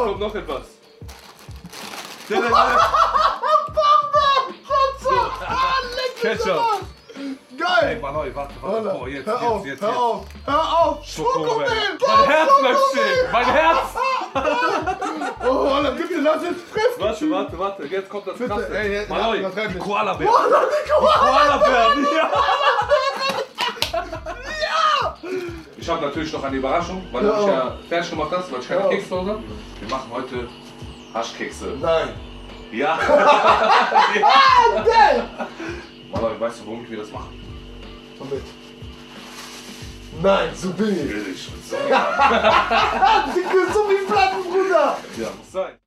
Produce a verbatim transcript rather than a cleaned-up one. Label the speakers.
Speaker 1: kommt noch etwas. Ketchup.
Speaker 2: Geil!
Speaker 1: Ey, Mann, warte, warte. Oh, jetzt,
Speaker 2: hör
Speaker 1: jetzt,
Speaker 2: auf,
Speaker 1: jetzt,
Speaker 2: hör
Speaker 1: jetzt.
Speaker 2: auf, hör auf!
Speaker 1: Schokomel.
Speaker 2: Schokomel!
Speaker 1: Mein Herz bleibt stehen. Mein Herz.
Speaker 2: Oh, Alter, bitte lass es fressen!
Speaker 1: Warte, warte, warte. Jetzt kommt das
Speaker 2: Bitte,
Speaker 1: Krasse.
Speaker 2: ey, ey,
Speaker 1: Malloy,
Speaker 2: übertreib
Speaker 1: die
Speaker 2: nicht.
Speaker 1: Koala-Bär.
Speaker 2: Koala, die Koala!
Speaker 1: Koala-Bär. Ja. Ich habe natürlich noch eine Überraschung, weil du
Speaker 2: Ja.
Speaker 1: mich ja fertig gemacht hast, weil ich keine
Speaker 2: Ja.
Speaker 1: Kekse zu Hause habe. Wir machen heute Haschkekse.
Speaker 2: Nein!
Speaker 1: Ja.
Speaker 2: Ah, geil!
Speaker 1: Malloy, weißt du, warum ich mir das mache?
Speaker 2: Komm mit. Nein, so billig!
Speaker 1: Billig. So.
Speaker 2: So wie Platten, Bruder!
Speaker 1: Ja, muss sein.